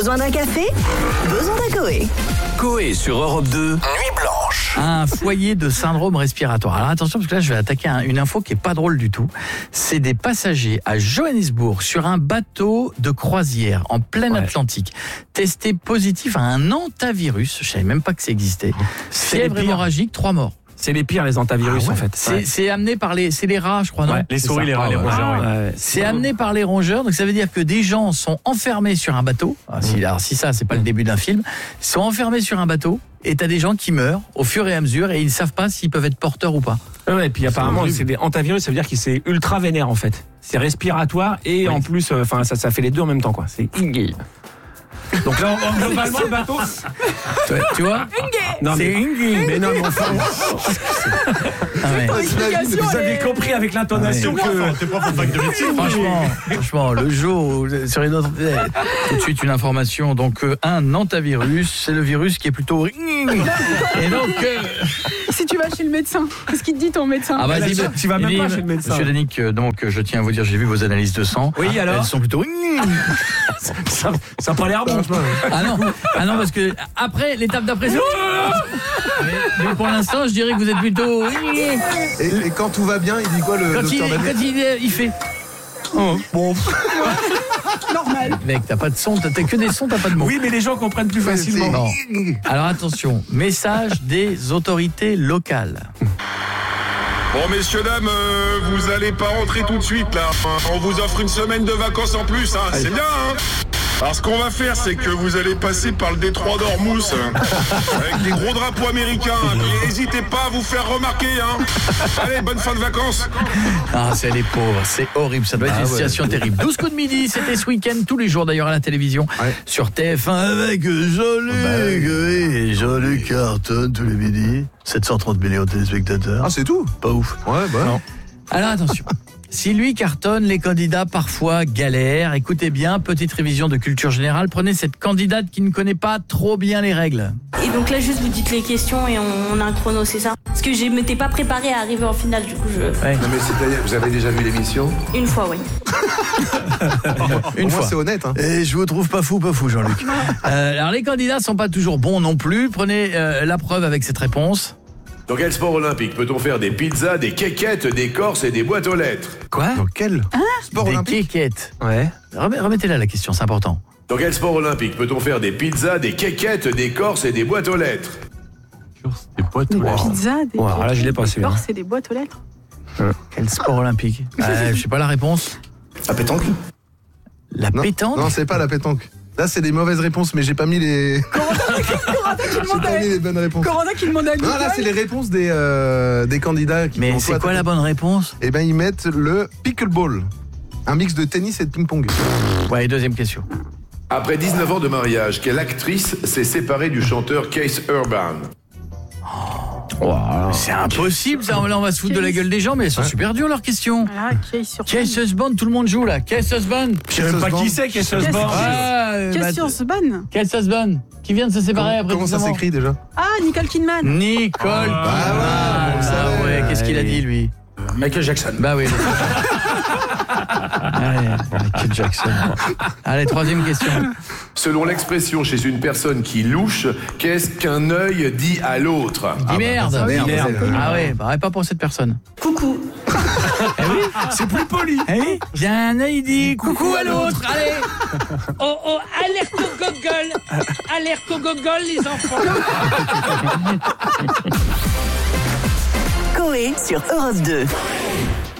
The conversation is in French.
Besoin d'un café? Besoin d'un Coé. Coé sur Europe 2, Nuit Blanche. Un foyer de syndrome respiratoire. Alors attention, parce que là, je vais attaquer une info qui est pas drôle du tout. C'est des passagers à Johannesburg sur un bateau de croisière en plein Atlantique, testés positifs à un hantavirus. Je savais même pas que ça existait. Fièvre hémorragique, 3 morts. C'est les pires, les hantavirus, en fait. C'est amené par les rats, je crois, non? Les souris, les rats, les rongeurs. C'est amené par les rongeurs, donc ça veut dire que des gens sont enfermés sur un bateau. Alors si ça, c'est pas le début d'un film, ils sont enfermés sur un bateau et t'as des gens qui meurent au fur et à mesure et ils savent pas s'ils peuvent être porteurs ou pas. Ouais, et puis apparemment, c'est des hantavirus, ça veut dire que c'est ultra vénère, en fait. C'est respiratoire et en plus, ça fait les deux en même temps, quoi. C'est Inge. Donc là, globalement, le bateau. Tu vois? Non, c'est Inge. Mais non, mais enfin. Vous avez compris avec l'intonation que. T'es pas fac de médecine. Franchement, le jour sur une autre. Tout de suite une information. Donc, un hantavirus, c'est le virus qui est plutôt. Et donc. Si tu vas chez le médecin, qu'est-ce qu'il te dit ton médecin? Ah bah, tu vas même pas chez le médecin. Monsieur Danick, donc je tiens à vous dire, j'ai vu vos analyses de sang. Oui, alors. Elles sont plutôt. Ça n'a pas l'air bon. Ah non, parce que après, l'étape d'après, c'est. Mais pour l'instant, je dirais que vous êtes plutôt. Et quand tout va bien, il dit quoi le docteur Danick? Il fait. Oh, bon. Normal. Mec, t'as pas de son, t'as que des sons, t'as pas de mots. Oui, mais les gens comprennent plus facilement. Non. Alors attention, message des autorités locales. Bon, messieurs, dames, vous allez pas rentrer tout de suite, là. On vous offre une semaine de vacances en plus, hein. C'est bien, hein. Alors, ce qu'on va faire, c'est que vous allez passer par le détroit d'Ormuz, avec des gros drapeaux américains. Et n'hésitez pas à vous faire remarquer, hein. Allez, bonne fin de vacances. Ah, c'est les pauvres, c'est horrible, ça doit être une situation terrible. 12 coups de midi, c'était ce week-end, tous les jours d'ailleurs à la télévision, sur TF1 avec Jean-Luc, Jean-Luc Carton tous les midis, 730 millions de téléspectateurs. Ah, c'est tout? Pas ouf. Ouais, bah. Non. Alors attention. Si lui cartonne, les candidats parfois galèrent. Écoutez bien, petite révision de culture générale. Prenez cette candidate qui ne connaît pas trop bien les règles. Et donc là, juste vous dites les questions et on a un chrono, c'est ça? Parce que je m'étais pas préparée à arriver en finale, du coup je... Ouais. Non mais c'est-à-dire, vous avez déjà vu l'émission? Une fois, oui. Une fois. C'est honnête, hein. Et je vous trouve pas fou, Jean-Luc. Alors les candidats sont pas toujours bons non plus. Prenez la preuve avec cette réponse. Dans quel sport olympique peut-on faire des pizzas, des quéquettes, des corses et des boîtes aux lettres? Quoi? Dans quel sport olympique? Des quéquettes. Ouais. Remettez-la la question, c'est important. Dans quel sport olympique peut-on faire des pizzas, des quéquettes, des corses et des boîtes aux lettres? Des boîtes aux lettres. Pizza, des Là, je l'ai pas, celui-là. c'est des boîtes aux lettres. Quel sport olympique? Je sais pas la réponse. La pétanque? La pétanque? Non, c'est pas la pétanque. Là, c'est des mauvaises réponses, mais j'ai pas mis les. J'ai pas mis les bonnes réponses. Corentin qui demande à Non, là, c'est les réponses des candidats. Mais c'est quoi la bonne réponse? Eh ben, ils mettent le pickleball, un mix de tennis et de ping-pong. Ouais, deuxième question. Après 19 ans de mariage, quelle actrice s'est séparée du chanteur Keith Urban? C'est impossible, ça. Là, on va se foutre de la gueule des gens, mais elles sont super dures leurs questions. Ah, Keith Husband, tout le monde joue là. Keith Husband. Je sais même pas qui c'est, Keith Husband. Keith Husband. Qui vient de se séparer après. Comment ça s'écrit déjà? Ah, Nicole Kidman. Nicole. Qu'est-ce qu'il a dit lui? Michael Jackson. Bah oui. Allez, Michael Jackson. Allez, troisième question. Selon l'expression chez une personne qui louche, qu'est-ce qu'un œil dit à l'autre? Dis merde. Ah ouais, pas pour cette personne. Coucou. Eh oui, c'est plus poli. Eh oui, j'ai un œil dit coucou à l'autre. Allez. Oh, alerte au gogol. Alerte au gogol, les enfants. Coé sur Europe 2.